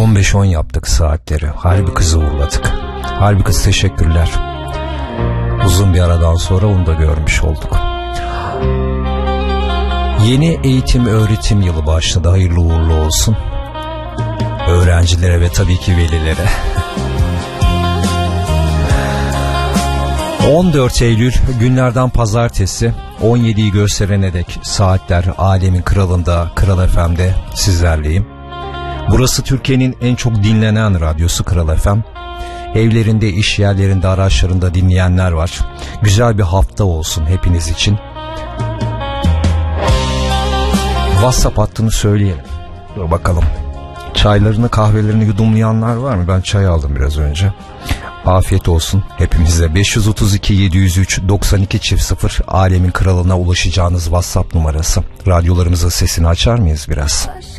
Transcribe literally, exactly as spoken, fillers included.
on beş on yaptık saatleri. Harbi kızı uğurladık. Harbi kız teşekkürler. Uzun bir aradan sonra onu da görmüş olduk. Yeni eğitim öğretim yılı başladı. Hayırlı uğurlu olsun. Öğrencilere ve tabii ki velilere. on dört Eylül günlerden pazartesi, on yediyi gösterene dek saatler Alemin Kralı'nda, Kral F M'de sizlerleyim. Burası Türkiye'nin en çok dinlenen radyosu Kral F M. Evlerinde, iş yerlerinde, araçlarında dinleyenler var. Güzel bir hafta olsun hepiniz için. WhatsApp hattını söyleyelim. Dur bakalım. Çaylarını, kahvelerini yudumlayanlar var mı? Ben çay aldım biraz önce. Afiyet olsun hepimize. Beş yüz otuz iki yedi yüz üç doksan iki çift sıfır Alemin Kralı'na ulaşacağınız WhatsApp numarası. Radyolarımızın sesini açar mıyız biraz?